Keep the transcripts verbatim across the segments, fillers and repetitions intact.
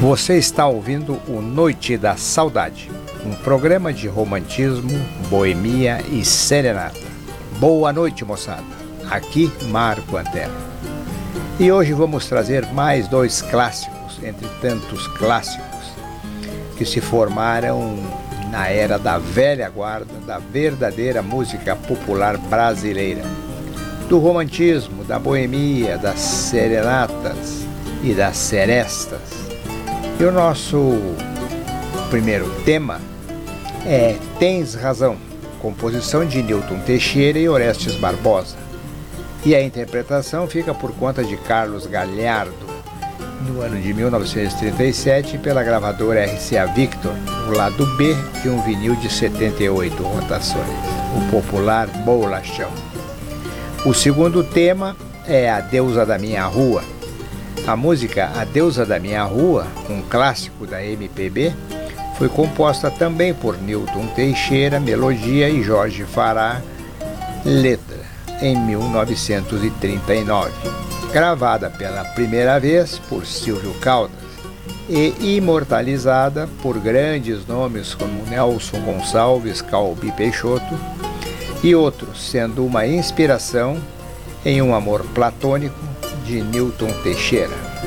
Você está ouvindo o Noite da Saudade, um programa de romantismo, boemia e serenata. Boa noite, moçada. Aqui Marco Antero. E hoje vamos trazer mais dois clássicos, entre tantos clássicos, que se formaram na era da velha guarda da verdadeira música popular brasileira, do romantismo, da boemia, das serenatas e das serestas. E o nosso primeiro tema é Tens Razão, composição de Nilton Teixeira e Orestes Barbosa. E a interpretação fica por conta de Carlos Galhardo, no ano de mil novecentos e trinta e sete, pela gravadora R C A Victor, o lado B de um vinil de setenta e oito rotações, o popular Bolachão. O segundo tema é A Deusa da Minha Rua. A música A Deusa da Minha Rua, um clássico da M P B, foi composta também por Nilton Teixeira, melodia, e Jorge Fará, letra, em mil novecentos e trinta e nove. Gravada pela primeira vez por Silvio Caldas e imortalizada por grandes nomes como Nelson Gonçalves, Calbi Peixoto e outros, sendo uma inspiração em Um Amor Platônico, de Nilton Teixeira.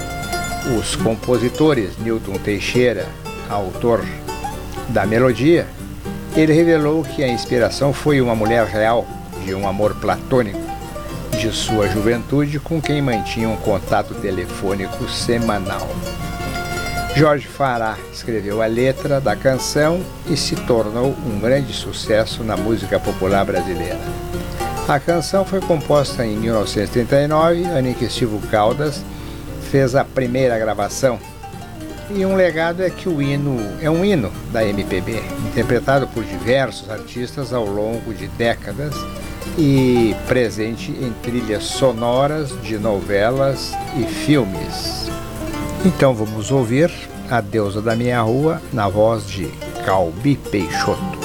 Os compositores Nilton Teixeira, autor da melodia, ele revelou que a inspiração foi uma mulher real de um amor platônico de sua juventude com quem mantinha um contato telefônico semanal. Jorge Fará escreveu a letra da canção e se tornou um grande sucesso na música popular brasileira. A canção foi composta em mil novecentos e trinta e nove, ano em que Silvio Caldas fez a primeira gravação. E um legado é que o hino é um hino da M P B, interpretado por diversos artistas ao longo de décadas e presente em trilhas sonoras de novelas e filmes. Então vamos ouvir A Deusa da Minha Rua na voz de Calbi Peixoto.